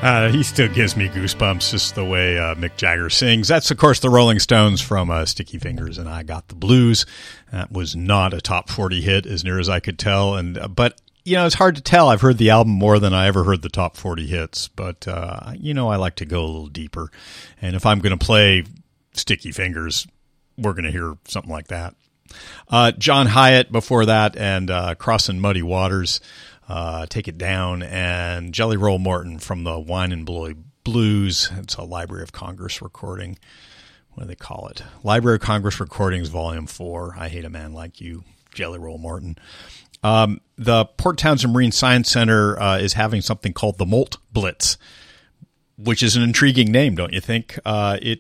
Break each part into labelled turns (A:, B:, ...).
A: He still gives me goosebumps just the way Mick Jagger sings. That's, of course, the Rolling Stones from Sticky Fingers and I Got the Blues. That was not a top 40 hit as near as I could tell. But, you know, it's hard to tell. I've heard the album more than I ever heard the top 40 hits. But, you know, I like to go a little deeper. And if I'm going to play Sticky Fingers, we're going to hear something like that. John Hyatt before that, and Crossin' Muddy Waters. Take It Down, and Jelly Roll Morton from the Wine and Bloy Blues. It's a Library of Congress recording. What do they call it? Library of Congress Recordings, Volume 4. I Hate a Man Like You, Jelly Roll Morton. The Port Townsend Marine Science Center is having something called the Molt Blitz, which is an intriguing name, don't you think? They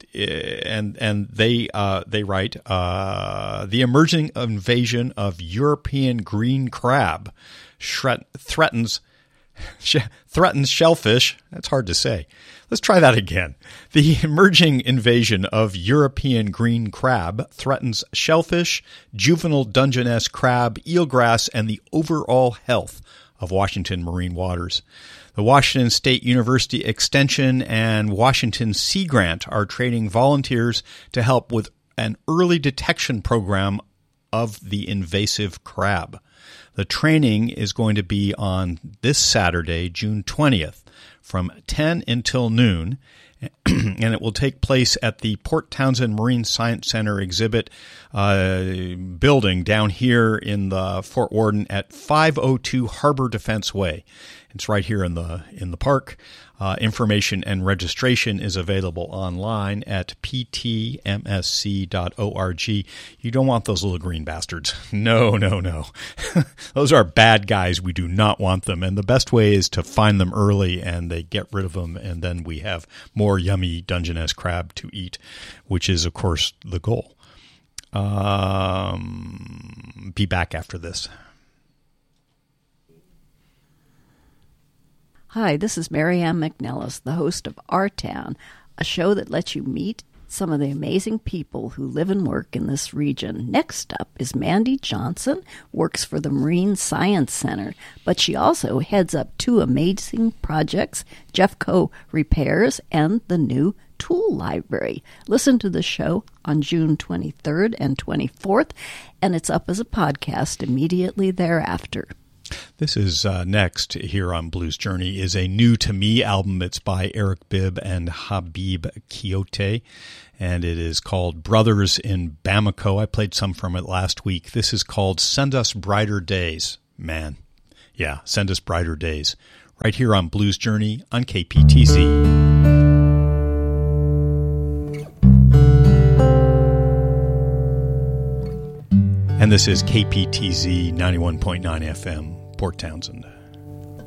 A: write the emerging invasion of European green crab threatens shellfish. That's hard to say. Let's try that again. The emerging invasion of European green crab threatens shellfish, juvenile Dungeness crab, eelgrass, and the overall health of Washington marine waters. The Washington State University Extension and Washington Sea Grant are training volunteers to help with an early detection program of the invasive crab. The training is going to be on this Saturday, June 20th, from 10 until noon, and it will take place at the Port Townsend Marine Science Center exhibit building down here in the Fort Worden at 502 Harbor Defense Way. It's right here in the park. Information and registration is available online at ptmsc.org. You don't want those little green bastards. No. Those are bad guys. We do not want them. And the best way is to find them early and they get rid of them. And then we have more yummy Dungeness crab to eat, which is, of course, the goal. Be back after this.
B: Hi, this is Mary Ann McNellis, the host of Our Town, a show that lets you meet some of the amazing people who live and work in this region. Next up is Mandy Johnson, works for the Marine Science Center, but she also heads up two amazing projects, Jeffco Repairs and the new Tool Library. Listen to the show on June 23rd and 24th, and it's up as a podcast immediately thereafter.
A: This is next here on Blues Journey is a new to me album. It's by Eric Bibb and Habib Quixote, and it is called Brothers in Bamako. I played some from it last week. This is called Send Us Brighter Days. Man, yeah, Send Us Brighter Days. Right here on Blues Journey on KPTZ. And this is KPTZ 91.9 FM, Port Townsend.